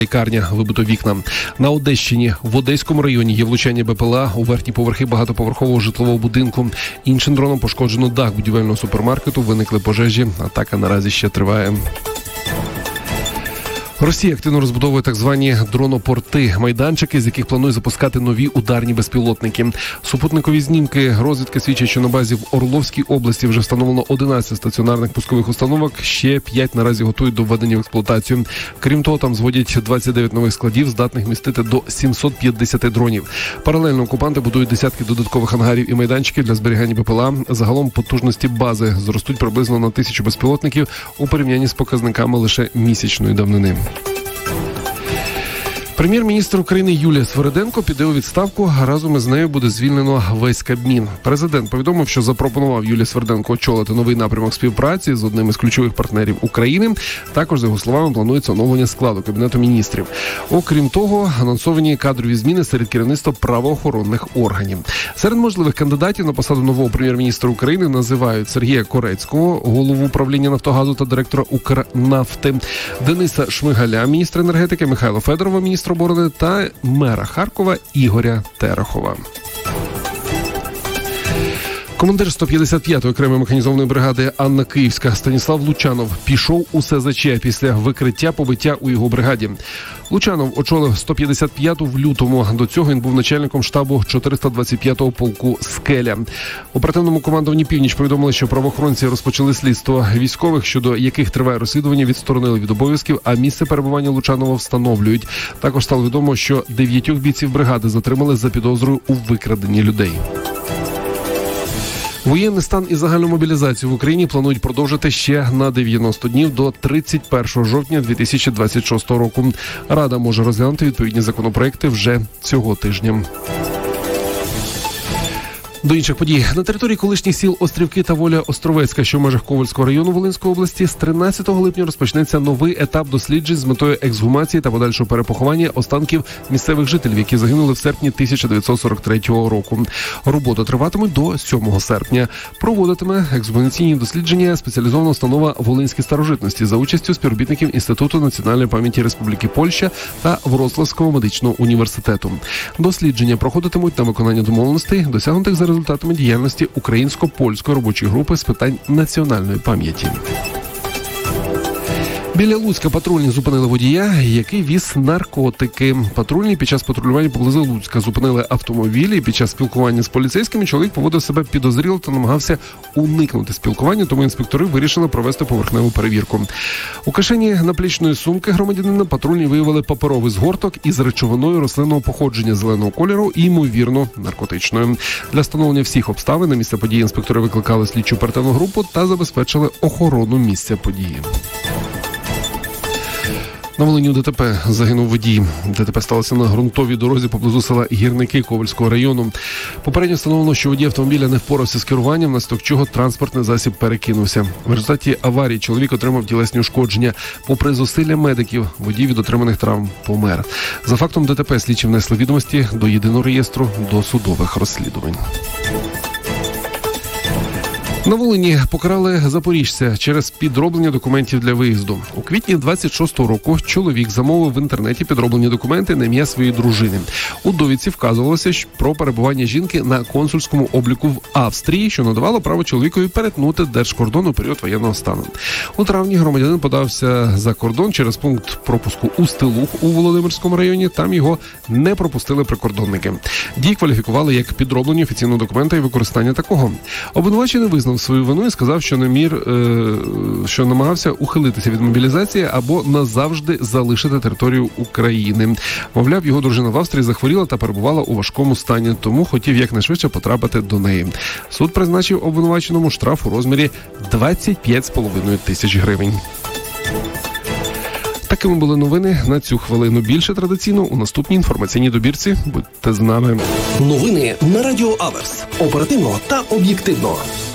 Лікарня, вибито вікна. На Одещині, в Одеському районі є влучання БПЛА у верхні поверхи багатоповерхового житлового будинку. Іншим дроном пошкоджено дах будівельного супермаркету, виникли пожежі. Атака наразі ще триває. Росія активно розбудовує так звані дронопорти, майданчики, з яких планує запускати нові ударні безпілотники. Супутникові знімки розвідки свідчать, що на базі в Орловській області вже встановлено 11 стаціонарних пускових установок, ще 5 наразі готують до введення в експлуатацію. Крім того, там зводять 29 нових складів, здатних містити до 750 дронів. Паралельно окупанти будують десятки додаткових ангарів і майданчиків для зберігання БПЛА. Загалом потужності бази зростуть приблизно на 1000 безпілотників у порівнянні з показниками лише місячної давнини. Прем'єр-міністр України Юлія Свериденко піде у відставку, а разом із нею буде звільнено весь Кабмін. Президент повідомив, що запропонував Юлії Свериденко очолити новий напрямок співпраці з одним із ключових партнерів України. Також, за його словами, планується оновлення складу Кабінету міністрів. Окрім того, анонсовані кадрові зміни серед керівництва правоохоронних органів. Серед можливих кандидатів на посаду нового прем'єр-міністра України називають Сергія Корецького, голову управління Нафтогазу та директора Укрнафти, Дениса Шмигаля, міністра енергетики, Михайла Федорова, міністра оборони та мера Харкова Ігоря Терехова. Командир 155-ї окремої механізованої бригади Анна Київська Станіслав Лучанов пішов у СЗЧ після викриття побиття у його бригаді. Лучанов очолив 155-ту в лютому. До цього він був начальником штабу 425-го полку «Скеля». У оперативному командуванні «Північ» повідомили, що правоохоронці розпочали слідство. Військових, щодо яких триває розслідування, відсторонили від обов'язків, а місце перебування Лучанова встановлюють. Також стало відомо, що 9 бійців бригади затримали за підозрою у викраденні людей. Воєнний стан і загальну мобілізацію в Україні планують продовжити ще на 90 днів до 31 жовтня 2026 року. Рада може розглянути відповідні законопроекти вже цього тижня. До інших подій. На території колишніх сіл Острівки та Воля-Островецька, що в межах Ковальського району Волинської області, з 13 липня розпочнеться новий етап досліджень з метою ексгумації та подальшого перепоховання останків місцевих жителів, які загинули в серпні 1943 року. Роботи триватимуть до 7 серпня. Проводитиме ексгумаційні дослідження спеціалізована установа «Волинські старожитності» за участю співробітників Інституту національної пам'яті Республіки Польща та Вроцлавського медичного університету. Дослідження проходитимуть на виконання домовленостей, досягнутих за результатами діяльності українсько-польської робочої групи з питань національної пам'яті. Біля Луцька патрульні зупинили водія, який віз наркотики. Патрульні під час патрулювання поблизу Луцька зупинили автомобіль, і під час спілкування з поліцейськими чоловік поводив себе підозріло та намагався уникнути спілкування, тому інспектори вирішили провести поверхневу перевірку. У кишені наплічної сумки громадянина патрульні виявили паперовий згорток із речовиною рослинного походження зеленого кольору і, ймовірно, наркотичною. Для встановлення всіх обставин на місце події інспектори викликали слідчу оперативну групу та забезпечили охорону місця події. На Волині у ДТП загинув водій. ДТП сталося на ґрунтовій дорозі поблизу села Гірники Ковальського району. Попередньо встановлено, що водій автомобіля не впорався з керуванням, внаслідок чого транспортний засіб перекинувся. В результаті аварії чоловік отримав тілесні ушкодження. Попри зусилля медиків, водій від отриманих травм помер. За фактом ДТП слідчі внесли відомості до єдиного реєстру досудових розслідувань. На Волині покарали запоріжця через підроблення документів для виїзду. У квітні 26-го року чоловік замовив в інтернеті підроблені документи на ім'я своєї дружини. У довідці вказувалося про перебування жінки на консульському обліку в Австрії, що надавало право чоловікові перетнути держкордон у період воєнного стану. У травні громадянин подався за кордон через пункт пропуску Устилух у Володимирському районі. Там його не пропустили прикордонники. Дії кваліфікували як підроблення офіційного документа і використання такого. Обвинувачений визнав свою вину і сказав, що намагався ухилитися від мобілізації або назавжди залишити територію України. Мовляв, його дружина в Австрії захворіла та перебувала у важкому стані, тому хотів якнайшвидше потрапити до неї. Суд призначив обвинуваченому штраф у розмірі 25,5 тисяч гривень. Такими були новини на цю хвилину. Більше традиційно у наступній інформаційній добірці. Будьте з нами. Новини на Радіо Аверс. Оперативно та об'єктивно.